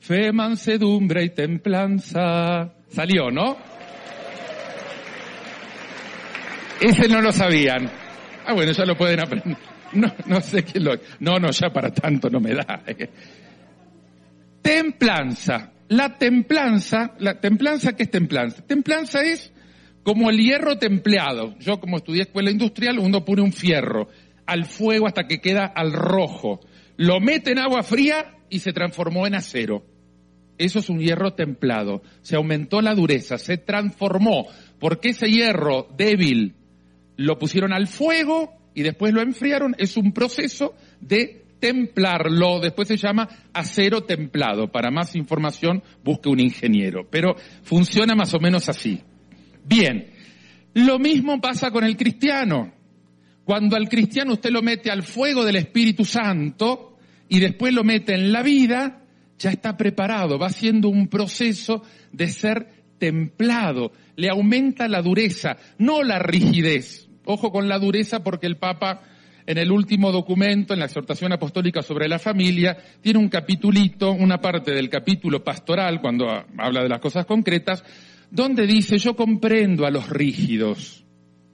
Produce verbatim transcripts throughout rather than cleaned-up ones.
fe, mansedumbre y templanza. Salió, ¿no? Ese no lo sabían. Ah, bueno, ya lo pueden aprender. No, no sé quién lo... No, no, ya para tanto no me da. Templanza. La templanza, la templanza, ¿qué es templanza? Templanza es como el hierro templeado. Yo, como estudié escuela industrial, uno pone un fierro al fuego hasta que queda al rojo. Lo mete en agua fría y se transformó en acero. Eso es un hierro templado. Se aumentó la dureza, se transformó. Porque ese hierro débil lo pusieron al fuego y después lo enfriaron. Es un proceso de templarlo. Después se llama acero templado. Para más información, busque un ingeniero. Pero funciona más o menos así. Bien, lo mismo pasa con el cristiano. Cuando al cristiano usted lo mete al fuego del Espíritu Santo y después lo mete en la vida, ya está preparado, va haciendo un proceso de ser templado, le aumenta la dureza, no la rigidez. Ojo con la dureza porque el Papa en el último documento, en la exhortación apostólica sobre la familia, tiene un capitulito, una parte del capítulo pastoral, cuando habla de las cosas concretas, donde dice, yo comprendo a los rígidos,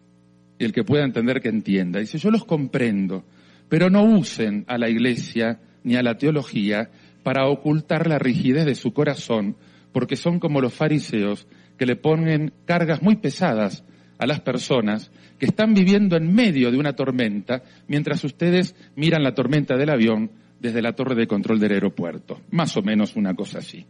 y el que pueda entender que entienda, dice, yo los comprendo, pero no usen a la Iglesia ni a la teología para ocultar la rigidez de su corazón, porque son como los fariseos que le ponen cargas muy pesadas a las personas que están viviendo en medio de una tormenta, mientras ustedes miran la tormenta del avión desde la torre de control del aeropuerto. Más o menos una cosa así.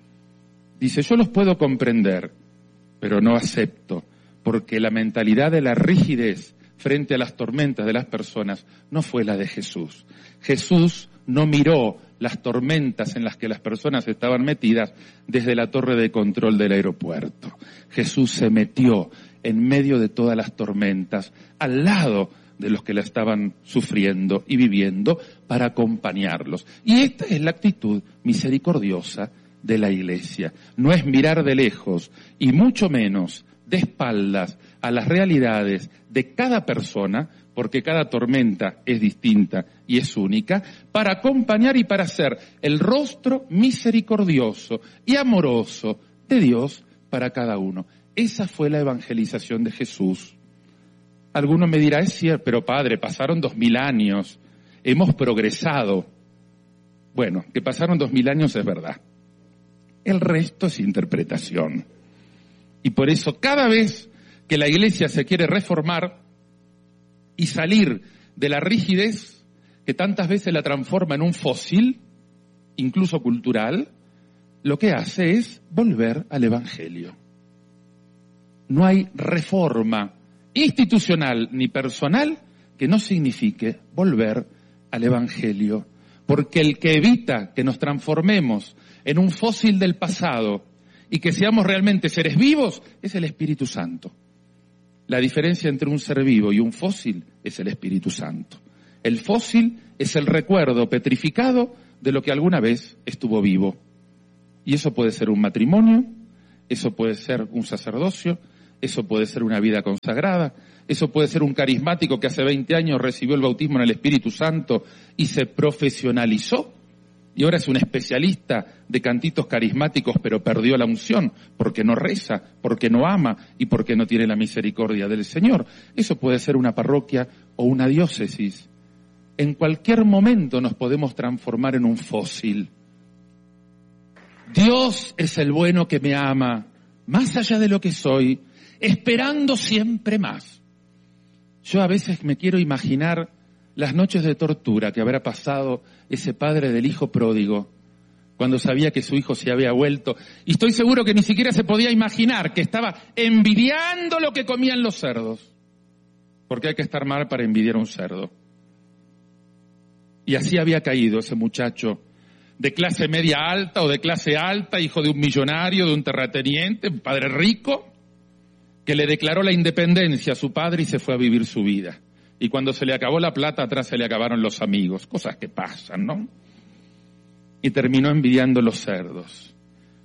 Dice, yo los puedo comprender, pero no acepto, porque la mentalidad de la rigidez frente a las tormentas de las personas no fue la de Jesús. Jesús no miró las tormentas en las que las personas estaban metidas desde la torre de control del aeropuerto. Jesús se metió en medio de todas las tormentas, al lado de los que la estaban sufriendo y viviendo, para acompañarlos. Y esta es la actitud misericordiosa de la Iglesia. No es mirar de lejos, y mucho menos de espaldas a las realidades de cada persona, porque cada tormenta es distinta y es única, para acompañar y para ser el rostro misericordioso y amoroso de Dios para cada uno. Esa fue la evangelización de Jesús. Alguno me dirá, es cierto, pero padre, pasaron dos mil años, hemos progresado. Bueno, que pasaron dos mil años es verdad. El resto es interpretación. Y por eso cada vez que la Iglesia se quiere reformar y salir de la rigidez que tantas veces la transforma en un fósil, incluso cultural, lo que hace es volver al Evangelio. No hay reforma institucional ni personal que no signifique volver al Evangelio, porque el que evita que nos transformemos en un fósil del pasado y que seamos realmente seres vivos es el Espíritu Santo. La diferencia entre un ser vivo y un fósil es el Espíritu Santo. El fósil es el recuerdo petrificado de lo que alguna vez estuvo vivo. Y eso puede ser un matrimonio, eso puede ser un sacerdocio, eso puede ser una vida consagrada, eso puede ser un carismático que hace veinte años recibió el bautismo en el Espíritu Santo y se profesionalizó y ahora es un especialista de cantitos carismáticos, pero perdió la unción porque no reza, porque no ama y porque no tiene la misericordia del Señor. Eso puede ser una parroquia o una diócesis. En cualquier momento nos podemos transformar en un fósil. Dios es el bueno que me ama, más allá de lo que soy, esperando siempre más. Yo a veces me quiero imaginar las noches de tortura que habrá pasado ese padre del hijo pródigo cuando sabía que su hijo se había vuelto. Y estoy seguro que ni siquiera se podía imaginar que estaba envidiando lo que comían los cerdos. Porque hay que estar mal para envidiar a un cerdo. Y así había caído ese muchacho de clase media alta o de clase alta, hijo de un millonario, de un terrateniente, un padre rico, que le declaró la independencia a su padre y se fue a vivir su vida. Y cuando se le acabó la plata, atrás se le acabaron los amigos. Cosas que pasan, ¿no? Y terminó envidiando los cerdos.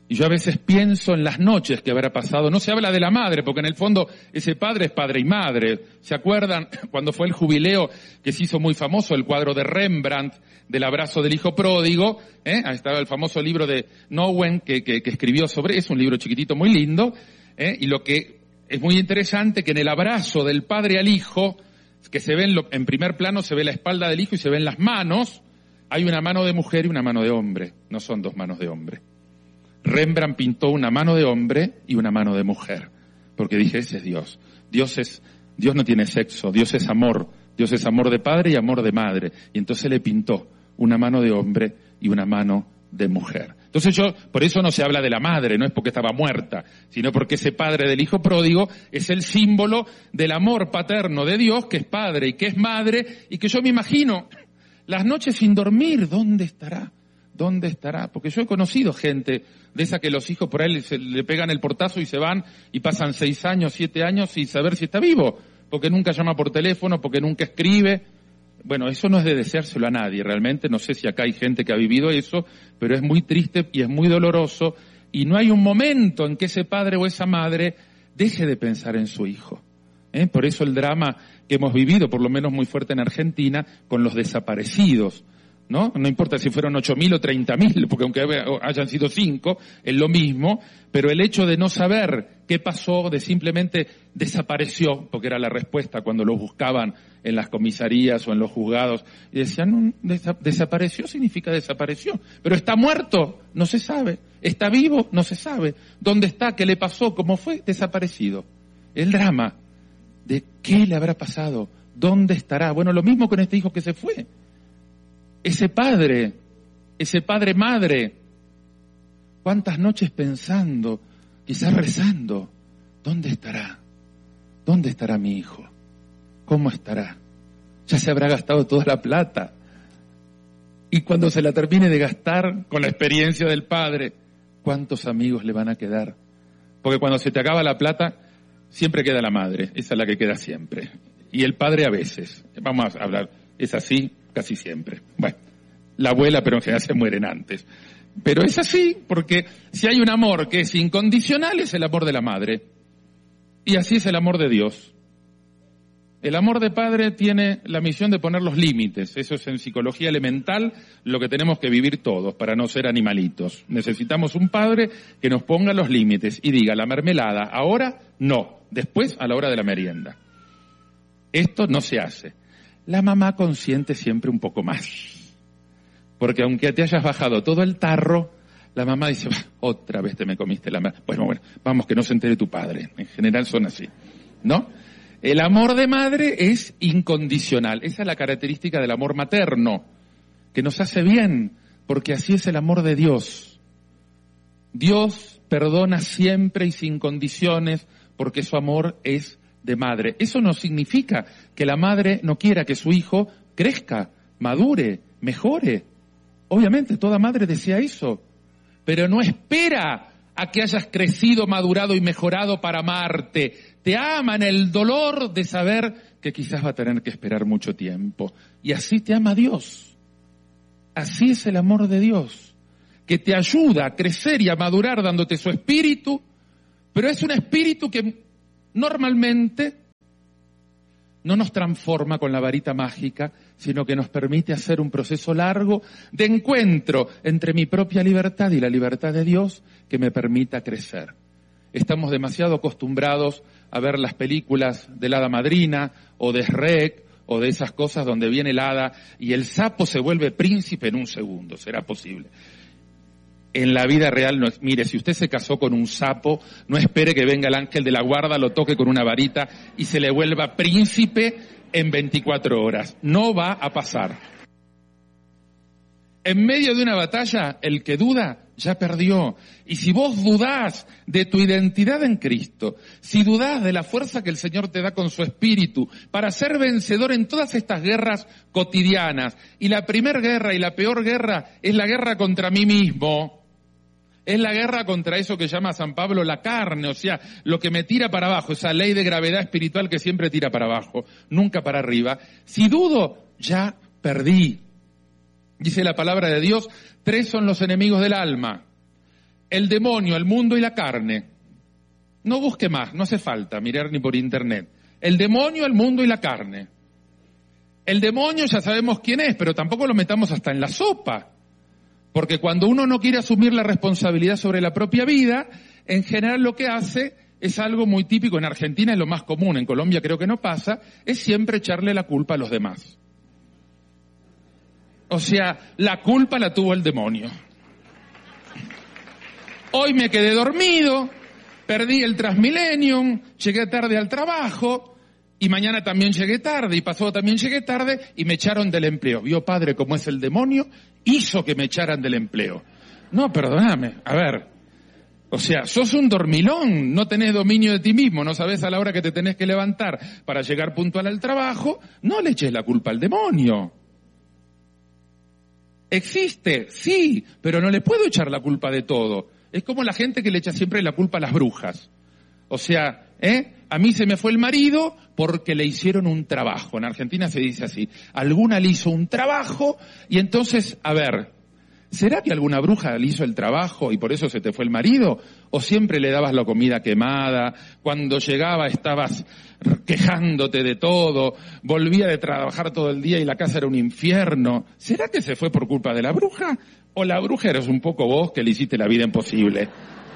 Y yo a veces pienso en las noches que habrá pasado. No se habla de la madre, porque en el fondo ese padre es padre y madre. ¿Se acuerdan cuando fue el jubileo que se hizo muy famoso, el cuadro de Rembrandt del abrazo del hijo pródigo? ¿eh? Ahí estaba el famoso libro de Nouwen que, que, que escribió sobre eso, un libro chiquitito muy lindo. ¿eh? Y lo que es muy interesante que en el abrazo del padre al hijo, que se ve en, lo, en primer plano, se ve la espalda del hijo y se ven las manos, hay una mano de mujer y una mano de hombre. No son dos manos de hombre. Rembrandt pintó una mano de hombre y una mano de mujer, porque dije, ese es Dios. Dios es, Dios no tiene sexo, Dios es amor, Dios es amor de padre y amor de madre. Y entonces le pintó una mano de hombre y una mano de mujer. Entonces yo, por eso no se habla de la madre, no es porque estaba muerta, sino porque ese padre del hijo pródigo es el símbolo del amor paterno de Dios, que es padre y que es madre, y que yo me imagino las noches sin dormir, ¿dónde estará? ¿Dónde estará? Porque yo he conocido gente de esa que los hijos por ahí se, le pegan el portazo y se van y pasan seis años, siete años sin saber si está vivo, porque nunca llama por teléfono, porque nunca escribe. Bueno, eso no es de deseárselo a nadie, realmente. No sé si acá hay gente que ha vivido eso, pero es muy triste y es muy doloroso, y no hay un momento en que ese padre o esa madre deje de pensar en su hijo. ¿eh? Por eso el drama que hemos vivido, por lo menos muy fuerte en Argentina, con los desaparecidos. ¿No? No importa si fueron ocho mil o treinta mil, porque aunque hayan sido cinco, es lo mismo, pero el hecho de no saber qué pasó, de simplemente desapareció, porque era la respuesta cuando los buscaban en las comisarías o en los juzgados, y decían, no, desa- desapareció significa desapareció, pero está muerto, no se sabe, está vivo, no se sabe, dónde está, qué le pasó, cómo fue, desaparecido. El drama de qué le habrá pasado, dónde estará. Bueno, lo mismo con este hijo que se fue. Ese padre, ese padre madre, cuántas noches pensando, quizás rezando, ¿dónde estará? ¿Dónde estará mi hijo? ¿Cómo estará? Ya se habrá gastado toda la plata. Y cuando se la termine de gastar con la experiencia del padre, ¿cuántos amigos le van a quedar? Porque cuando se te acaba la plata, siempre queda la madre, esa es la que queda siempre. Y el padre a veces, vamos a hablar, es así casi siempre. Bueno, la abuela, pero en general se mueren antes. Pero es así, porque si hay un amor que es incondicional, es el amor de la madre. Y así es el amor de Dios. El amor de padre tiene la misión de poner los límites. Eso es en psicología elemental lo que tenemos que vivir todos para no ser animalitos. Necesitamos un padre que nos ponga los límites y diga, la mermelada, ahora no, después a la hora de la merienda. Esto no se hace. La mamá consiente siempre un poco más. Porque aunque te hayas bajado todo el tarro, la mamá dice, otra vez te me comiste la madre. Bueno, bueno, vamos, que no se entere tu padre. En general son así, ¿no? El amor de madre es incondicional. Esa es la característica del amor materno, que nos hace bien, porque así es el amor de Dios. Dios perdona siempre y sin condiciones, porque su amor es de madre. Eso no significa que la madre no quiera que su hijo crezca, madure, mejore. Obviamente toda madre desea eso, pero no espera a que hayas crecido, madurado y mejorado para amarte. Te ama en el dolor de saber que quizás va a tener que esperar mucho tiempo. Y así te ama Dios. Así es el amor de Dios, que te ayuda a crecer y a madurar dándote su espíritu, pero es un espíritu que normalmente no nos transforma con la varita mágica, sino que nos permite hacer un proceso largo de encuentro entre mi propia libertad y la libertad de Dios que me permita crecer. Estamos demasiado acostumbrados a ver las películas de la hada madrina o de Shrek o de esas cosas donde viene el hada y el sapo se vuelve príncipe en un segundo. ¿Será posible? En la vida real, no es, mire, si usted se casó con un sapo, no espere que venga el ángel de la guarda, lo toque con una varita y se le vuelva príncipe en veinticuatro horas. No va a pasar. En medio de una batalla, el que duda ya perdió. Y si vos dudás de tu identidad en Cristo, si dudás de la fuerza que el Señor te da con su espíritu para ser vencedor en todas estas guerras cotidianas, y la primer guerra y la peor guerra es la guerra contra mí mismo, es la guerra contra eso que llama San Pablo la carne, o sea, lo que me tira para abajo, esa ley de gravedad espiritual que siempre tira para abajo, nunca para arriba. Si dudo, ya perdí. Dice la palabra de Dios, tres son los enemigos del alma: el demonio, el mundo y la carne. No busque más, no hace falta mirar ni por internet. El demonio, el mundo y la carne. El demonio ya sabemos quién es, pero tampoco lo metamos hasta en la sopa. Porque cuando uno no quiere asumir la responsabilidad sobre la propia vida, en general lo que hace es algo muy típico. En Argentina es lo más común, en Colombia creo que no pasa, es siempre echarle la culpa a los demás. O sea, la culpa la tuvo el demonio. Hoy me quedé dormido, perdí el Transmillennium, llegué tarde al trabajo, y mañana también llegué tarde, y pasado también llegué tarde, y me echaron del empleo. ¿Vio, padre, cómo es el demonio? Hizo que me echaran del empleo. No, perdóname, a ver. O sea, sos un dormilón, no tenés dominio de ti mismo, no sabés a la hora que te tenés que levantar para llegar puntual al trabajo, no le eches la culpa al demonio. ¿Existe? Sí, pero no le puedo echar la culpa de todo. Es como la gente que le echa siempre la culpa a las brujas. O sea, ¿eh? A mí se me fue el marido porque le hicieron un trabajo. En Argentina se dice así. Alguna le hizo un trabajo y entonces, a ver, ¿será que alguna bruja le hizo el trabajo y por eso se te fue el marido? ¿O siempre le dabas la comida quemada? Cuando llegaba estabas quejándote de todo, volvía de trabajar todo el día y la casa era un infierno. ¿Será que se fue por culpa de la bruja? ¿O la bruja eres un poco vos que le hiciste la vida imposible?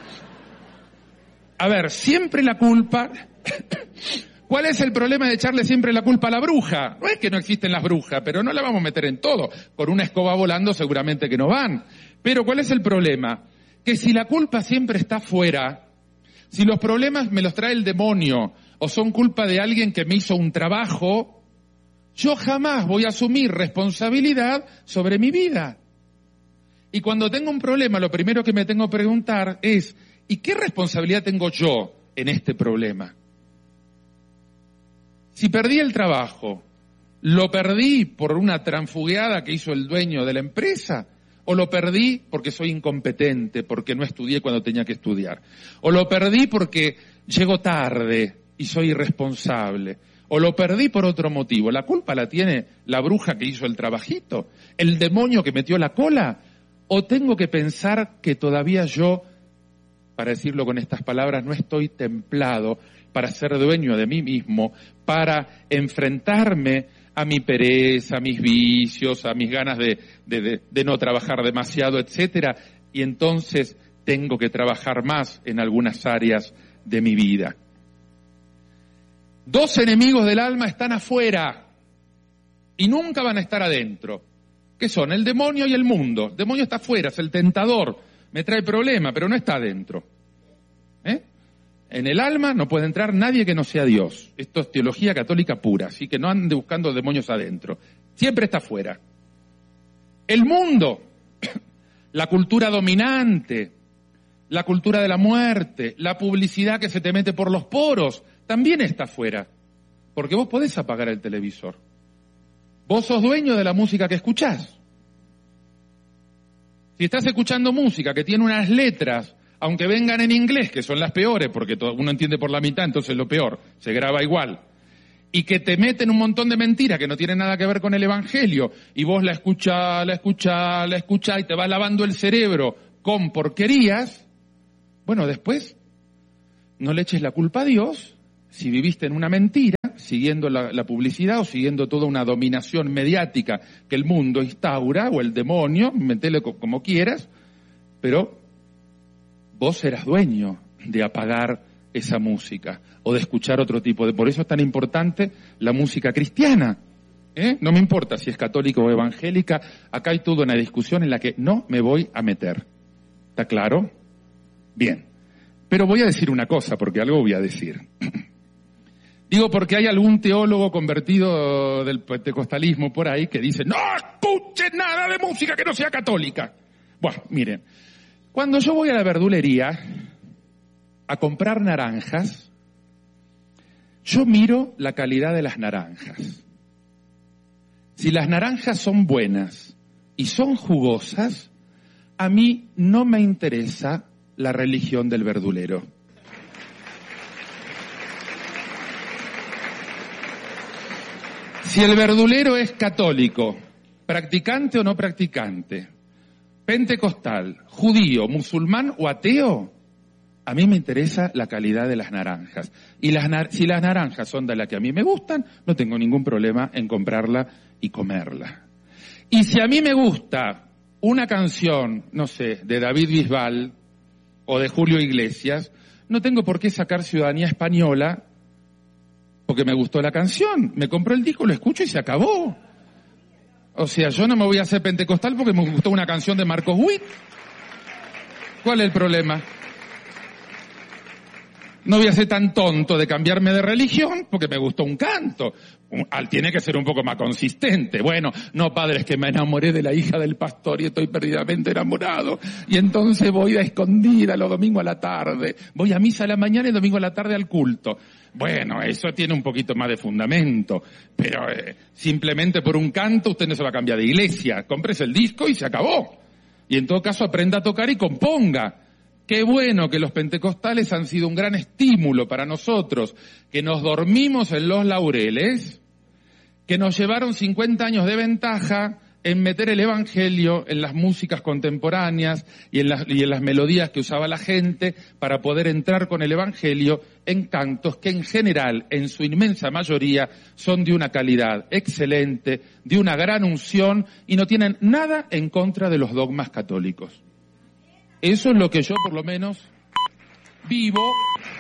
A ver, siempre la culpa... ¿Cuál es el problema de echarle siempre la culpa a la bruja? No es que no existen las brujas, pero no la vamos a meter en todo. Con una escoba volando seguramente que no van. Pero ¿cuál es el problema? Que si la culpa siempre está fuera, si los problemas me los trae el demonio o son culpa de alguien que me hizo un trabajo, yo jamás voy a asumir responsabilidad sobre mi vida. Y cuando tengo un problema, lo primero que me tengo que preguntar es, ¿y qué responsabilidad tengo yo en este problema? Si perdí el trabajo, ¿lo perdí por una transfugueada que hizo el dueño de la empresa? ¿O lo perdí porque soy incompetente, porque no estudié cuando tenía que estudiar? ¿O lo perdí porque llego tarde y soy irresponsable? ¿O lo perdí por otro motivo? ¿La culpa la tiene la bruja que hizo el trabajito? ¿El demonio que metió la cola? ¿O tengo que pensar que todavía yo, para decirlo con estas palabras, no estoy templado para ser dueño de mí mismo, para enfrentarme a mi pereza, a mis vicios, a mis ganas de, de, de, de no trabajar demasiado, etcétera, y entonces tengo que trabajar más en algunas áreas de mi vida? Dos enemigos del alma están afuera y nunca van a estar adentro. ¿Qué son? El demonio y el mundo. El demonio está afuera, es el tentador, me trae problema, pero no está adentro. ¿Eh? En el alma no puede entrar nadie que no sea Dios. Esto es teología católica pura, así que no ande buscando demonios adentro. Siempre está afuera. El mundo, la cultura dominante, la cultura de la muerte, la publicidad que se te mete por los poros, también está afuera. Porque vos podés apagar el televisor. Vos sos dueño de la música que escuchás. Si estás escuchando música que tiene unas letras, aunque vengan en inglés, que son las peores, porque todo, uno entiende por la mitad, entonces lo peor, se graba igual, y que te meten un montón de mentiras que no tienen nada que ver con el Evangelio, y vos la escuchás, la escuchás, la escuchás, y te va lavando el cerebro con porquerías, bueno, después no le eches la culpa a Dios si viviste en una mentira, siguiendo la, la publicidad o siguiendo toda una dominación mediática que el mundo instaura, o el demonio, metele como quieras, pero vos eras dueño de apagar esa música o de escuchar otro tipo de... Por eso es tan importante la música cristiana. ¿eh? No me importa si es católica o evangélica, acá hay toda una discusión en la que no me voy a meter. ¿Está claro? Bien. Pero voy a decir una cosa, porque algo voy a decir. Digo porque hay algún teólogo convertido del pentecostalismo por ahí que dice, no escuches nada de música que no sea católica. Bueno, miren, cuando yo voy a la verdulería a comprar naranjas, yo miro la calidad de las naranjas. Si las naranjas son buenas y son jugosas, a mí no me interesa la religión del verdulero. Si el verdulero es católico, practicante o no practicante, pentecostal, judío, musulmán o ateo, a mí me interesa la calidad de las naranjas. Y las nar- si las naranjas son de las que a mí me gustan, no tengo ningún problema en comprarla y comerla. Y si a mí me gusta una canción, no sé, de David Bisbal o de Julio Iglesias, no tengo por qué sacar ciudadanía española porque me gustó la canción. Me compro el disco, lo escucho y se acabó. O sea, yo no me voy a hacer pentecostal porque me gustó una canción de Marcos Witt. ¿Cuál es el problema? No voy a ser tan tonto de cambiarme de religión porque me gustó un canto. Al tiene que ser un poco más consistente. Bueno, no, padre, es que me enamoré de la hija del pastor y estoy perdidamente enamorado. Y entonces voy a escondida los domingos a la tarde. Voy a misa a la mañana y domingo a la tarde al culto. Bueno, eso tiene un poquito más de fundamento. Pero eh, simplemente por un canto usted no se va a cambiar de iglesia. Cómprese el disco y se acabó. Y en todo caso aprenda a tocar y componga. Qué bueno que los pentecostales han sido un gran estímulo para nosotros, que nos dormimos en los laureles, que nos llevaron cincuenta años de ventaja en meter el evangelio en las músicas contemporáneas y en las, y en las melodías que usaba la gente para poder entrar con el evangelio en cantos que en general, en su inmensa mayoría, son de una calidad excelente, de una gran unción y no tienen nada en contra de los dogmas católicos. Eso es lo que yo, por lo menos, vivo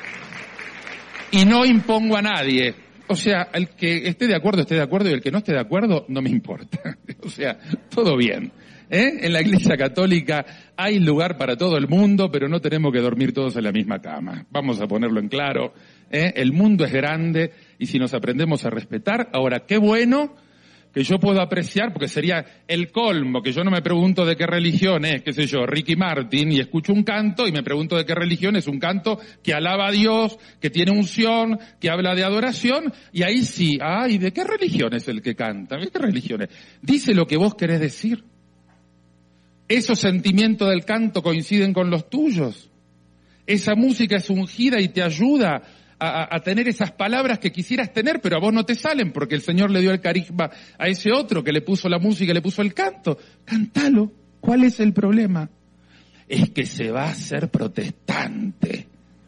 y no impongo a nadie. O sea, el que esté de acuerdo, esté de acuerdo, y el que no esté de acuerdo, no me importa. O sea, todo bien. ¿Eh? En la Iglesia Católica hay lugar para todo el mundo, pero no tenemos que dormir todos en la misma cama. Vamos a ponerlo en claro. ¿Eh? El mundo es grande y si nos aprendemos a respetar, ahora, qué bueno que yo puedo apreciar, porque sería el colmo, que yo no me pregunto de qué religión es, qué sé yo, Ricky Martin, y escucho un canto y me pregunto de qué religión es un canto que alaba a Dios, que tiene unción, que habla de adoración, y ahí sí, ay, ¿de qué religión es el que canta? ¿De qué religión es? Dice lo que vos querés decir. ¿Esos sentimientos del canto coinciden con los tuyos? Esa música es ungida y te ayuda A, a tener esas palabras que quisieras tener, pero a vos no te salen porque el Señor le dio el carisma a ese otro que le puso la música y le puso el canto. Cántalo. ¿Cuál es el problema? Es que se va a hacer protestante.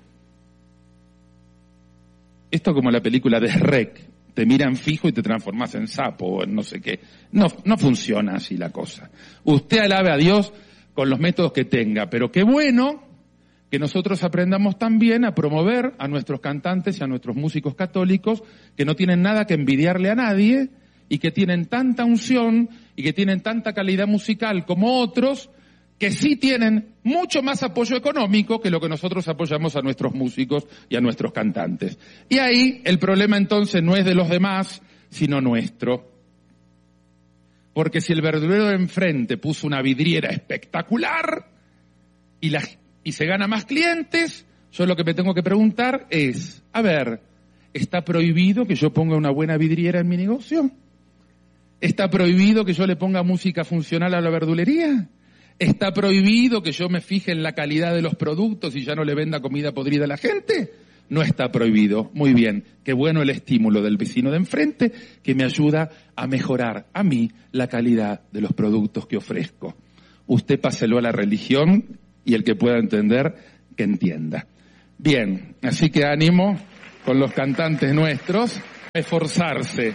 Esto como la película de Shrek. Te miran fijo y te transformas en sapo o en no sé qué. No, no funciona así la cosa. Usted alabe a Dios con los métodos que tenga, pero qué bueno que nosotros aprendamos también a promover a nuestros cantantes y a nuestros músicos católicos que no tienen nada que envidiarle a nadie y que tienen tanta unción y que tienen tanta calidad musical como otros que sí tienen mucho más apoyo económico que lo que nosotros apoyamos a nuestros músicos y a nuestros cantantes. Y ahí el problema entonces no es de los demás, sino nuestro. Porque si el verdulero de enfrente puso una vidriera espectacular y la y se gana más clientes, yo lo que me tengo que preguntar es, a ver, ¿está prohibido que yo ponga una buena vidriera en mi negocio? ¿Está prohibido que yo le ponga música funcional a la verdulería? ¿Está prohibido que yo me fije en la calidad de los productos y ya no le venda comida podrida a la gente? No está prohibido. Muy bien, qué bueno el estímulo del vecino de enfrente que me ayuda a mejorar a mí la calidad de los productos que ofrezco. Usted páselo a la religión y el que pueda entender, que entienda. Bien, así que ánimo con los cantantes nuestros a esforzarse.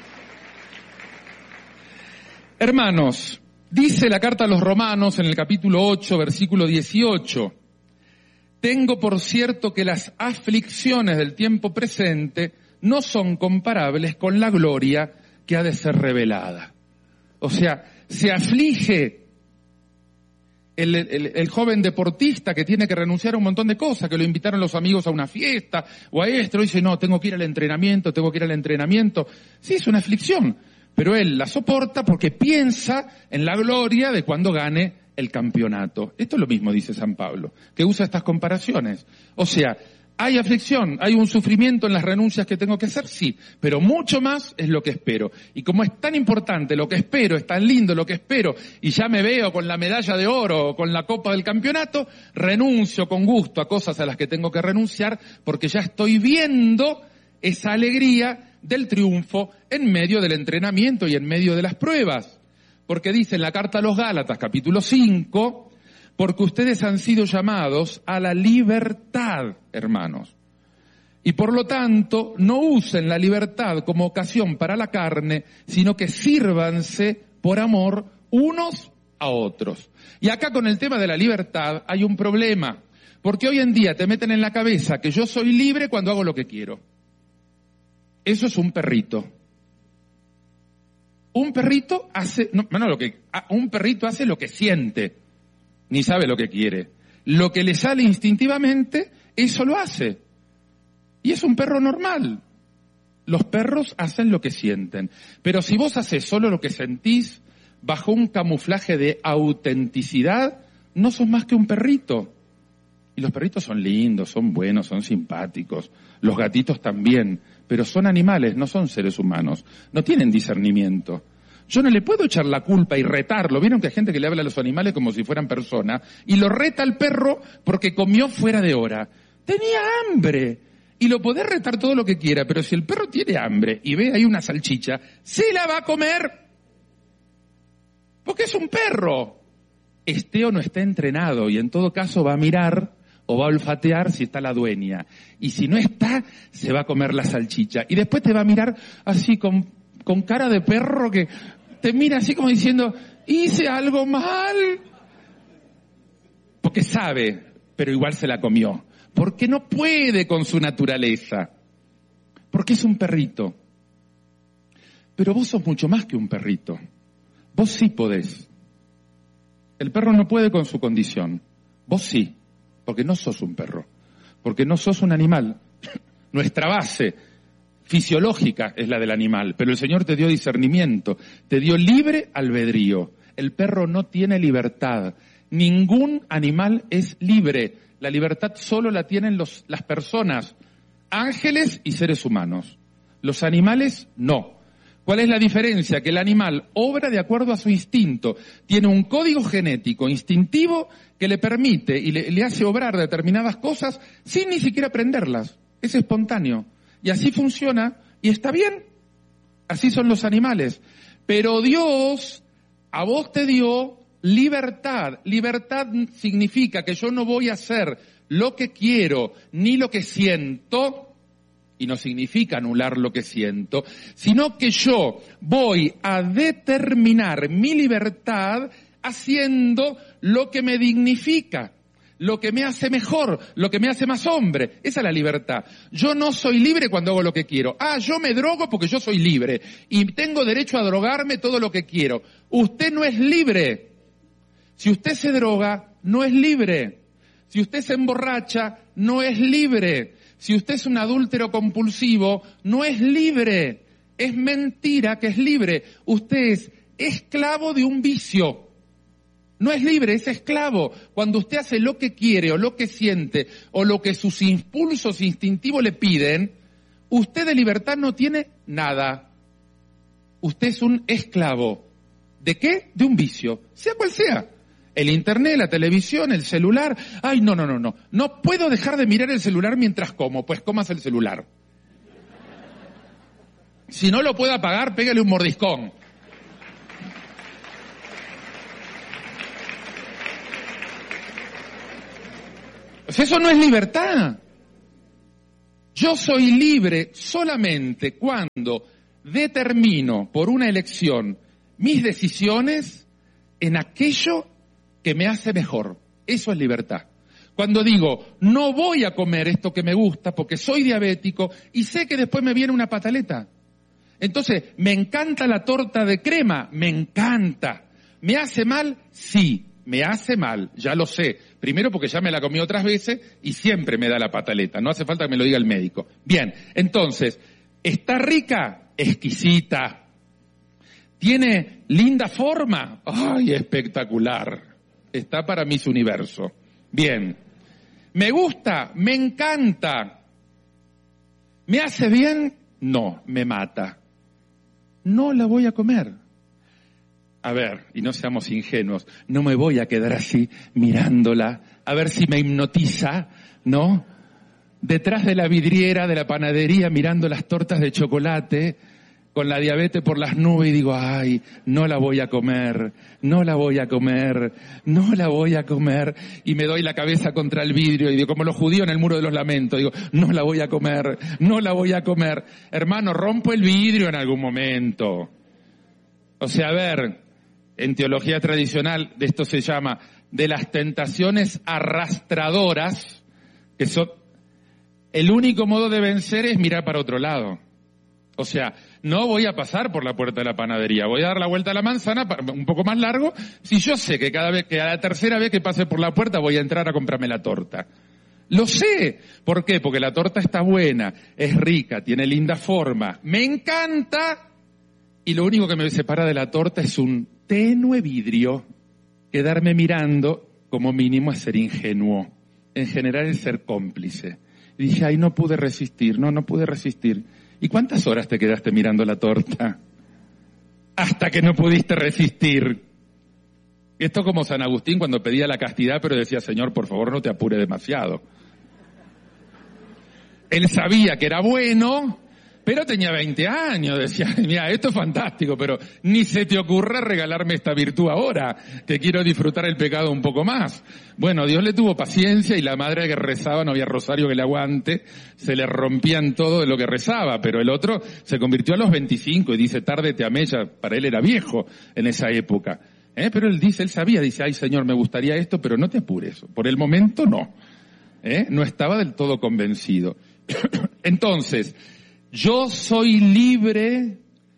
Hermanos, dice la carta a los Romanos en el capítulo ocho, versículo dieciocho, tengo por cierto que las aflicciones del tiempo presente no son comparables con la gloria que ha de ser revelada. O sea, se aflige El, el, el joven deportista que tiene que renunciar a un montón de cosas, que lo invitaron los amigos a una fiesta, o a esto, y dice, no, tengo que ir al entrenamiento, tengo que ir al entrenamiento. Sí, es una aflicción, pero él la soporta porque piensa en la gloria de cuando gane el campeonato. Esto es lo mismo, dice San Pablo, que usa estas comparaciones. O sea, ¿hay aflicción? ¿Hay un sufrimiento en las renuncias que tengo que hacer? Sí, pero mucho más es lo que espero. Y como es tan importante lo que espero, es tan lindo lo que espero, y ya me veo con la medalla de oro o con la copa del campeonato, renuncio con gusto a cosas a las que tengo que renunciar porque ya estoy viendo esa alegría del triunfo en medio del entrenamiento y en medio de las pruebas. Porque dice en la carta a los Gálatas, capítulo cinco, porque ustedes han sido llamados a la libertad, hermanos. Y por lo tanto, no usen la libertad como ocasión para la carne, sino que sírvanse por amor unos a otros. Y acá con el tema de la libertad hay un problema, porque hoy en día te meten en la cabeza que yo soy libre cuando hago lo que quiero. Eso es un perrito. Un perrito hace, no, no, lo que, un perrito hace lo que siente, ni sabe lo que quiere. Lo que le sale instintivamente, eso lo hace. Y es un perro normal. Los perros hacen lo que sienten. Pero si vos haces solo lo que sentís, bajo un camuflaje de autenticidad, no sos más que un perrito. Y los perritos son lindos, son buenos, son simpáticos. Los gatitos también. Pero son animales, no son seres humanos. No tienen discernimiento. Yo no le puedo echar la culpa y retarlo. ¿Vieron que hay gente que le habla a los animales como si fueran personas? Y lo reta al perro porque comió fuera de hora. Tenía hambre. Y lo podés retar todo lo que quiera, pero si el perro tiene hambre y ve ahí una salchicha, se la va a comer. Porque es un perro. Esté o no esté entrenado, y en todo caso va a mirar o va a olfatear si está la dueña. Y si no está, se va a comer la salchicha. Y después te va a mirar así con, con cara de perro que te mira así como diciendo, hice algo mal. Porque sabe, pero igual se la comió. Porque no puede con su naturaleza. Porque es un perrito. Pero vos sos mucho más que un perrito. Vos sí podés. El perro no puede con su condición. Vos sí. Porque no sos un perro, porque no sos un animal. Nuestra base fisiológica es la del animal, pero el Señor te dio discernimiento, te dio libre albedrío. El perro no tiene libertad, ningún animal es libre. La libertad solo la tienen los, las personas, ángeles y seres humanos. Los animales no. ¿Cuál es la diferencia? Que el animal obra de acuerdo a su instinto, tiene un código genético instintivo que le permite y le, le hace obrar determinadas cosas sin ni siquiera aprenderlas. Es espontáneo. Y así funciona y está bien. Así son los animales. Pero Dios a vos te dio libertad. Libertad significa que yo no voy a hacer lo que quiero ni lo que siento, y no significa anular lo que siento, sino que yo voy a determinar mi libertad haciendo lo que me dignifica, lo que me hace mejor, lo que me hace más hombre. Esa es la libertad. Yo no soy libre cuando hago lo que quiero. Ah, yo me drogo porque yo soy libre y tengo derecho a drogarme todo lo que quiero. Usted no es libre. Si usted se droga, no es libre. Si usted se emborracha, no es libre. Si usted es un adúltero compulsivo, no es libre. Es mentira que es libre. Usted es esclavo de un vicio. No es libre, es esclavo. Cuando usted hace lo que quiere o lo que siente o lo que sus impulsos instintivos le piden, usted de libertad no tiene nada. Usted es un esclavo. ¿De qué? De un vicio, sea cual sea. El internet, la televisión, el celular. Ay, no, no, no, no. No puedo dejar de mirar el celular mientras como. Pues comas el celular. Si no lo puede apagar, pégale un mordiscón. Pues eso no es libertad. Yo soy libre solamente cuando determino por una elección mis decisiones en aquello que me hace mejor. Eso es libertad. Cuando digo, no voy a comer esto que me gusta porque soy diabético y sé que después me viene una pataleta. Entonces, ¿me encanta la torta de crema? Me encanta. ¿Me hace mal? Sí, me hace mal, ya lo sé. Primero porque ya me la comí otras veces y siempre me da la pataleta. No hace falta que me lo diga el médico. Bien, entonces, ¿está rica? Exquisita. ¿Tiene linda forma? ¡Ay, espectacular! Está para mis universo. Bien. ¿Me gusta? Me encanta. ¿Me hace bien? No, me mata. No la voy a comer. A ver, y no seamos ingenuos, no me voy a quedar así mirándola, a ver si me hipnotiza, ¿no? Detrás de la vidriera de la panadería mirando las tortas de chocolate, con la diabetes por las nubes y digo, ay, no la voy a comer, no la voy a comer, no la voy a comer, y me doy la cabeza contra el vidrio y digo, como los judíos en el muro de los lamentos, digo, no la voy a comer, no la voy a comer. Hermano, rompo el vidrio en algún momento. O sea, a ver, en teología tradicional de esto se llama de las tentaciones arrastradoras, que son, el único modo de vencer es mirar para otro lado. O sea, no voy a pasar por la puerta de la panadería, voy a dar la vuelta a la manzana, un poco más largo, si yo sé que cada vez, que a la tercera vez que pase por la puerta voy a entrar a comprarme la torta. Lo sé. ¿Por qué? Porque la torta está buena, es rica, tiene linda forma, me encanta, y lo único que me separa de la torta es un tenue vidrio. Quedarme mirando, como mínimo, es ser ingenuo. En general es ser cómplice. Y dije, ay, no pude resistir, no, no pude resistir. ¿Y cuántas horas te quedaste mirando la torta? Hasta que no pudiste resistir. Esto como San Agustín cuando pedía la castidad, pero decía, Señor, por favor, no te apure demasiado. Él sabía que era bueno, pero tenía veinte años. Decía, mira, esto es fantástico, pero ni se te ocurra regalarme esta virtud ahora, que quiero disfrutar el pecado un poco más. Bueno, Dios le tuvo paciencia y la madre que rezaba, no había rosario que le aguante, se le rompían todo de lo que rezaba, pero el otro se convirtió a los veinticinco y dice, tarde te amé, ya para él era viejo en esa época. ¿Eh? Pero él dice, él sabía, dice, ay Señor, me gustaría esto, pero no te apures, por el momento no. ¿Eh? No estaba del todo convencido. Entonces, yo soy libre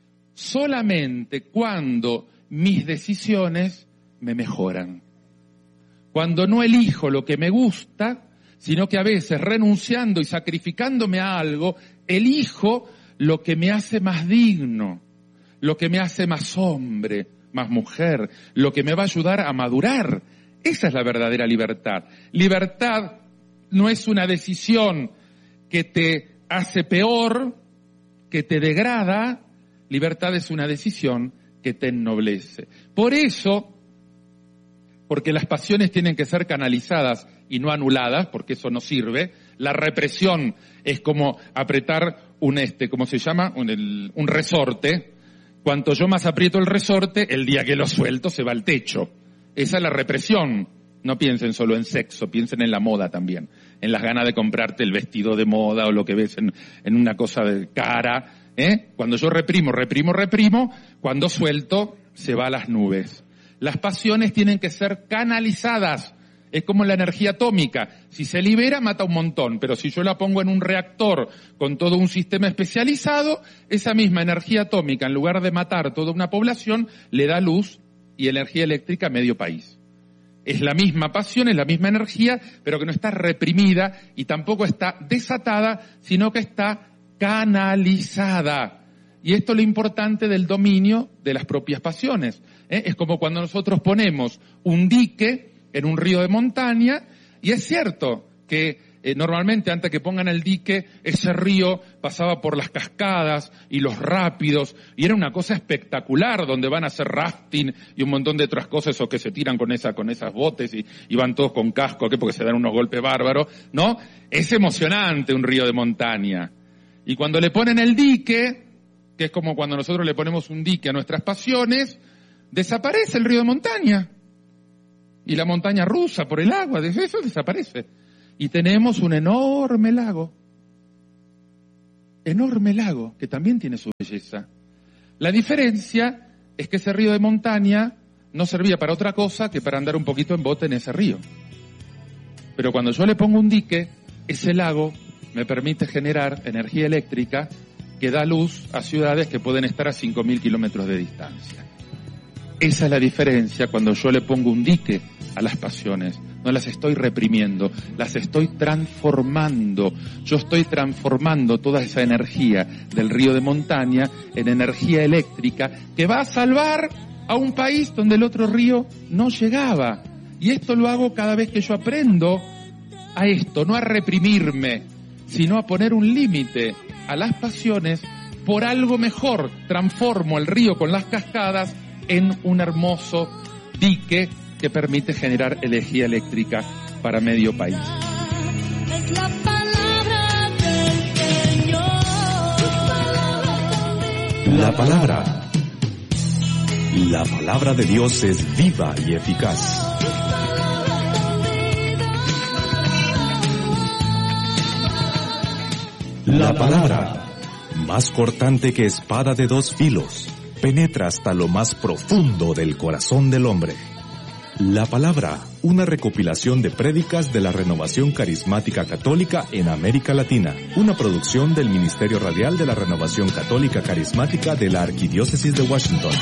solamente cuando mis decisiones me mejoran. Cuando no elijo lo que me gusta, sino que a veces renunciando y sacrificándome a algo, elijo lo que me hace más digno, lo que me hace más hombre, más mujer, lo que me va a ayudar a madurar. Esa es la verdadera libertad. Libertad no es una decisión que te hace peor, que te degrada. Libertad es una decisión que te ennoblece. Por eso, porque las pasiones tienen que ser canalizadas y no anuladas, porque eso no sirve. La represión es como apretar un este, ¿cómo se llama? Un, el, un resorte. Cuanto yo más aprieto el resorte, el día que lo suelto se va al techo. Esa es la represión. No piensen solo en sexo, piensen en la moda también. En las ganas de comprarte el vestido de moda o lo que ves en, en una cosa de cara. ¿eh? Cuando yo reprimo, reprimo, reprimo, cuando suelto, se va a las nubes. Las pasiones tienen que ser canalizadas. Es como la energía atómica. Si se libera, mata un montón. Pero si yo la pongo en un reactor con todo un sistema especializado, esa misma energía atómica, en lugar de matar toda una población, le da luz y energía eléctrica a medio país. Es la misma pasión, es la misma energía, pero que no está reprimida y tampoco está desatada, sino que está canalizada. Y esto es lo importante del dominio de las propias pasiones. ¿eh? Es como cuando nosotros ponemos un dique en un río de montaña, y es cierto que eh, normalmente antes que pongan el dique, ese río pasaba por las cascadas y los rápidos, y era una cosa espectacular, donde van a hacer rafting y un montón de otras cosas, o que se tiran con esa con esas botes y, y van todos con casco, ¿qué? Porque se dan unos golpes bárbaros, ¿no? Es emocionante un río de montaña. Y cuando le ponen el dique, que es como cuando nosotros le ponemos un dique a nuestras pasiones, desaparece el río de montaña. Y la montaña rusa por el agua, eso desaparece. Y tenemos un enorme lago. Enorme lago, que también tiene su belleza. La diferencia es que ese río de montaña no servía para otra cosa que para andar un poquito en bote en ese río. Pero cuando yo le pongo un dique, ese lago me permite generar energía eléctrica que da luz a ciudades que pueden estar a cinco mil kilómetros de distancia. Esa es la diferencia cuando yo le pongo un dique a las pasiones. No las estoy reprimiendo, las estoy transformando. Yo estoy transformando toda esa energía del río de montaña en energía eléctrica que va a salvar a un país donde el otro río no llegaba. Y esto lo hago cada vez que yo aprendo a esto, no a reprimirme, sino a poner un límite a las pasiones por algo mejor. Transformo el río con las cascadas en un hermoso dique que permite generar energía eléctrica para medio país. Es la palabra del Señor. La palabra. La palabra de Dios es viva y eficaz. La palabra, más cortante que espada de dos filos, penetra hasta lo más profundo del corazón del hombre. La palabra, una recopilación de prédicas de la Renovación Carismática Católica en América Latina, una producción del Ministerio Radial de la Renovación Católica Carismática de la Arquidiócesis de Washington.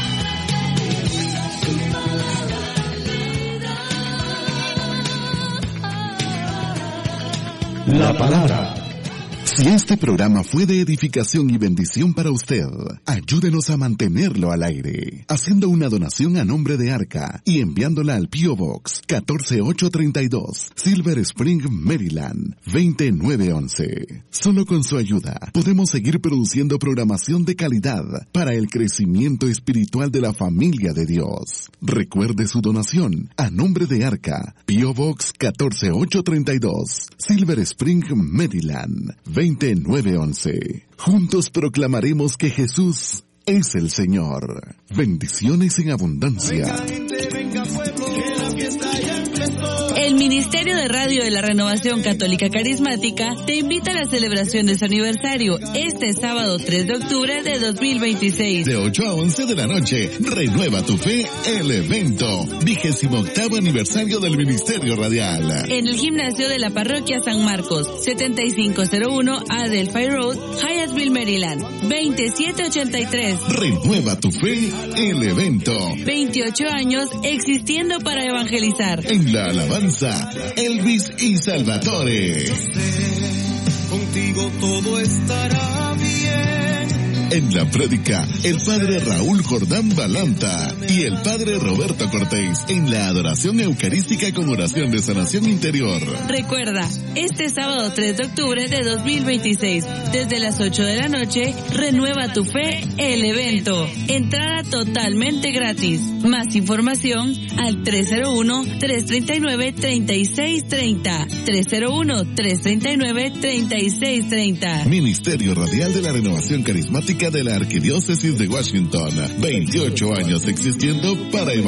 La palabra. Si este programa fue de edificación y bendición para usted, ayúdenos a mantenerlo al aire, haciendo una donación a nombre de Arca y enviándola al P O Box catorce ocho treinta y dos, Silver Spring, Maryland, veinte nueve once. Solo con su ayuda podemos seguir produciendo programación de calidad para el crecimiento espiritual de la familia de Dios. Recuerde su donación a nombre de Arca, P O Box catorce ocho treinta y dos, Silver Spring, Maryland, veinte nueve once. Juntos proclamaremos que Jesús es el Señor. Bendiciones en abundancia. El Ministerio de Radio de la Renovación Católica Carismática te invita a la celebración de su aniversario este sábado tres de octubre de dos mil veintiséis. De ocho a once de la noche, renueva tu fe, el evento. Vigésimo octavo aniversario del Ministerio Radial. En el gimnasio de la Parroquia San Marcos, setenta y cinco cero uno Adelphi Road, Hyattsville, Maryland, veintisiete ochenta y tres. Renueva tu fe, el evento. veintiocho años existiendo para evangelizar. En la alabanza, Elvis y Salvatore. Contigo todo estará bien. En la prédica, el padre Raúl Jordán Balanta y el padre Roberto Cortés en la adoración eucarística con oración de sanación interior. Recuerda, este sábado tres de octubre de dos mil veintiséis, desde las ocho de la noche, renueva tu fe, el evento. Entrada totalmente gratis. Más información al tres cero uno, tres tres nueve, tres seis tres cero. tres cero uno, tres tres nueve, tres seis tres cero. Ministerio Radial de la Renovación Carismática de la Arquidiócesis de Washington. veintiocho años existiendo para evangelizar.